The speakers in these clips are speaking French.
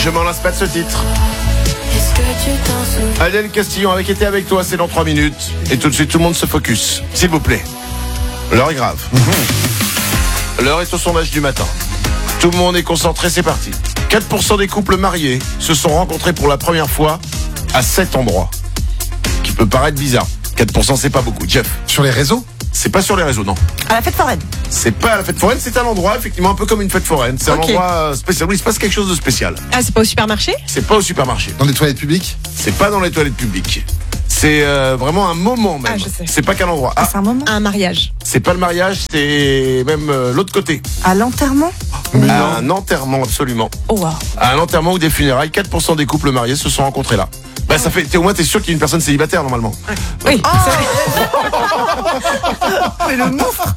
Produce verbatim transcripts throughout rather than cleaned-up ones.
Je m'en lasse pas de ce titre. Est-ce que tu t'en souviens? Adèle Castillon avec Été avec toi, c'est dans trois minutes. Et tout de suite, tout le monde se focus. S'il vous plaît. L'heure est grave. L'heure est au sondage du matin. Tout le monde est concentré, c'est parti. quatre pour cent des couples mariés se sont rencontrés pour la première fois à cet endroit. Qui peut paraître bizarre. quatre pour cent, c'est pas beaucoup. Jeff. Sur les réseaux? C'est pas sur les réseaux, non. À la fête foraine. C'est pas à la fête foraine, c'est un endroit, effectivement, un peu comme une fête foraine. C'est Ok. un endroit spécial où il se passe quelque chose de spécial. Ah, c'est pas au supermarché? C'est pas au supermarché. Dans les toilettes publiques? C'est pas dans les toilettes publiques. C'est euh, vraiment un moment même. Ah, je sais. C'est pas qu'un endroit. Ah, Ah, c'est un moment. Un mariage. c'est pas le mariage, c'est même euh, l'autre côté. À l'enterrement. Un enterrement, absolument. Oh wow. À un enterrement ou des funérailles, quatre pour cent des couples mariés se sont rencontrés là. Bah ça fait, t'es, au moins t'es sûr qu'il y a une personne célibataire normalement. Oui. Mais le monstre.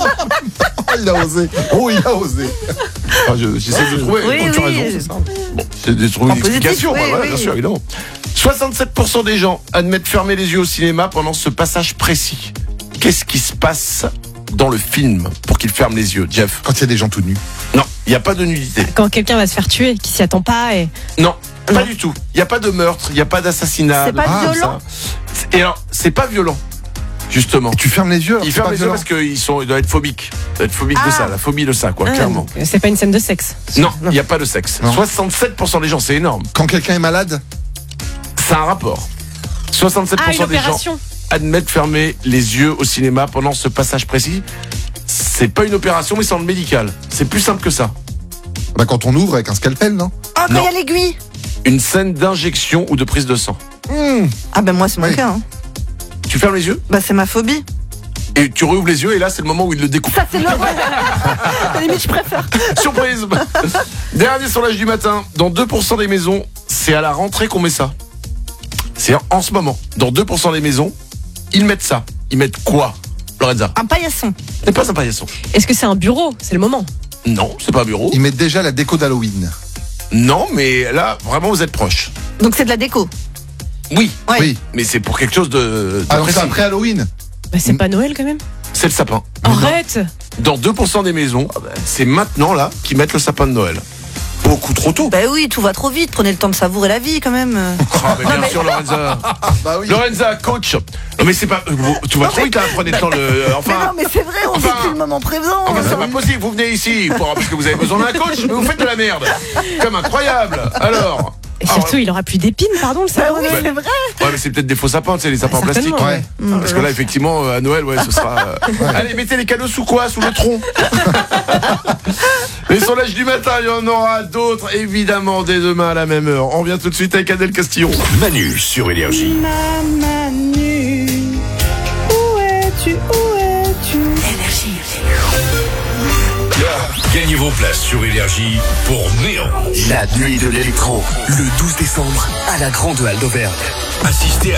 Oh, il a osé. Oh, il a osé. Enfin, je- j'essaie de trouver. Oui, bon, tu as oui. raison, c'est ça. Bon, j'essaie de trouver En une positif, explication. oui, bah, voilà, oui. bien sûr, évidemment. soixante-sept pour cent des gens admettent fermer les yeux au cinéma pendant ce passage précis. Qu'est-ce qui se passe dans le film pour qu'ils ferment les yeux, Jeff? Quand il y a des gens tout nus. Non, il n'y a pas de nudité. Quand quelqu'un va se faire tuer, qui s'y attend pas et. Non, pas Non. du tout. Il n'y a pas de meurtre, il n'y a pas d'assassinat. C'est pas de- Ah, violent. ça. Et alors, c'est pas violent, justement. Tu fermes les yeux alors Ils c'est ferment pas les yeux violent. parce qu'ils sont, ils doivent être phobiques. Ils doivent être phobiques de Ah. ça, la phobie de ça, quoi, Ah, clairement. donc, c'est pas une scène de sexe. Non, il n'y a pas de sexe. Non. soixante-sept pour cent des gens, c'est énorme. Quand quelqu'un est malade? C'est un rapport. soixante-sept pour Ah, cent une des gens opération. admettent fermer les yeux au cinéma pendant ce passage précis. C'est pas une opération, mais c'est dans le médical. C'est plus simple que ça. Bah quand on ouvre avec un scalpel, non? Ah, quand Non. il y a l'aiguille. Une scène d'injection ou de prise de sang. Mmh. Ah, ben moi, c'est mon Oui. cas. Hein. Tu fermes les yeux Bah, c'est ma phobie. et tu rouvres les yeux et là c'est le moment où il le découpe. Ça, c'est le. À la limite, je préfère. Surprise. Dernier sondage du matin. Dans deux pour cent des maisons, c'est à la rentrée qu'on met ça. C'est en ce moment. Dans deux pour cent des maisons, ils mettent ça. Ils mettent quoi, Lorenza? Un paillasson. C'est pas un paillasson. Est-ce que c'est un bureau? C'est le moment. Non, c'est pas un bureau. Ils mettent déjà la déco d'Halloween. Non, mais là, vraiment, vous êtes proche. Donc, c'est de la déco. Oui, Ouais. Oui. mais c'est pour quelque chose de, de Alors c'est précis. après Halloween. Bah, c'est pas Noël quand même. C'est le sapin. Arrête. Dans deux pour cent des maisons, c'est maintenant là qu'ils mettent le sapin de Noël. Beaucoup trop tôt. Bah oui, tout va trop vite. Prenez le temps de savourer la vie, quand même. Ah, mais bien sûr, Lorenza. Bah oui. Lorenza, coach. Non, mais c'est pas. Tu vas trop vite là, prenez le temps. Le, Mais enfin, non, mais c'est vrai, on enfin, vit plus le moment présent. enfin, c'est pas possible. Vous venez ici pour, parce que vous avez besoin d'un coach, mais vous faites de la merde. Comme incroyable. Alors. Et surtout, il aura plus d'épines, pardon, le Bah sapin. oui, Ouais. c'est vrai. Ouais, mais c'est peut-être des faux sapins, tu sais, les sapins en plastique. certainement, Ouais. Mmh. Parce que là, effectivement, euh, à Noël, ouais, ce sera. euh, Allez, mettez les cadeaux sous quoi? Sous le tronc. Les sondages du matin, il y en aura d'autres, évidemment, dès demain à la même heure. On revient tout de suite avec Adèle Castillon. Manu sur Énergie. Manu, où es-tu, où es-tu? Gagnez vos places sur Énergie pour Néant. La nuit de l'électro, le douze décembre, à la Grande Halle d'Auvergne. Assistez à